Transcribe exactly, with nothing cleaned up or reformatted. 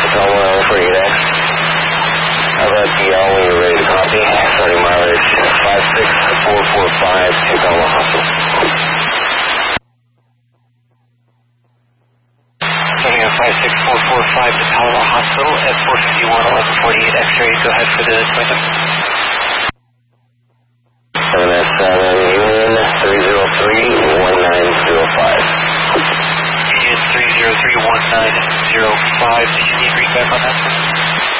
Tacoma forty-eight X. How about the L when you're ready to copy? Starting mileage five six four four five, Tacoma Hospital. Starting at five six four four five, Tacoma Hospital at four fifty-one, eleven forty-eight X-ray. Go ahead for the appointment. seven S seven, Union three zero three one nine zero five. Union three zero three one nine zero five. Did you need readback on that?